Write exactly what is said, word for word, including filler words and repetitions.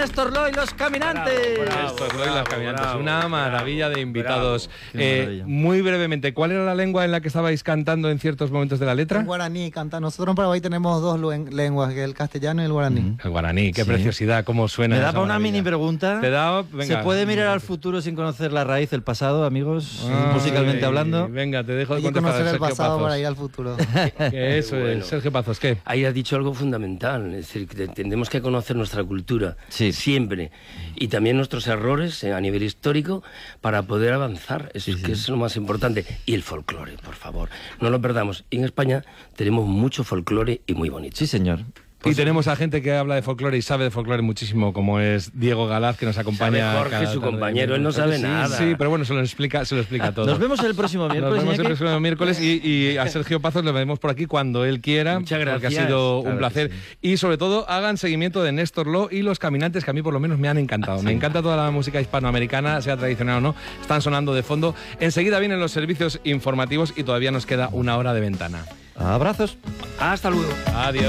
Néstor Loy, Los Caminantes. Bravo, bravo, Néstor Loy, Los Caminantes. Bravo, Una maravilla bravo, de invitados. Eh, maravilla. Muy brevemente, ¿cuál era la lengua en la que estabais cantando en ciertos momentos de la letra? El guaraní, canta. Nosotros en Paraguay tenemos dos lenguas, que es el castellano y el guaraní. Mm. El guaraní, qué sí. preciosidad, cómo suena. Me da para una mini pregunta. Te da, venga. ¿Se puede mirar al futuro sin conocer la raíz del pasado, amigos? Ah, musicalmente sí. hablando. Venga, te dejo de conocer el Sergio pasado Pazos. Para ir al futuro. Que eso bueno. es, Sergio Pazos, ¿qué? Ahí has dicho algo fundamental, es decir, que tenemos que conocer nuestra cultura, sí. siempre, y también nuestros errores a nivel histórico para poder avanzar, eso sí, sí. que es lo más importante. Y el folclore, por favor, no lo perdamos. Y en España tenemos mucho folclore y muy bonito. Sí, señor. Pues y tenemos a gente que habla de folclore y sabe de folclore muchísimo, como es Diego Galaz, que nos acompaña. Sabe Jorge, su compañero, él no sabe sí, nada. Sí, pero bueno, se lo explica, se lo explica todo. Nos vemos el próximo miércoles. Nos vemos el próximo miércoles y, y a Sergio Pazos le vemos por aquí cuando él quiera. Muchas gracias. Porque ha sido claro un placer. Sí. Y sobre todo, hagan seguimiento de Néstor Loy y Los Caminantes, que a mí por lo menos me han encantado. Sí. Me encanta toda la música hispanoamericana, sea tradicional o no. Están sonando de fondo. Enseguida vienen los servicios informativos y todavía nos queda una hora de ventana. Abrazos. Hasta luego. Adiós.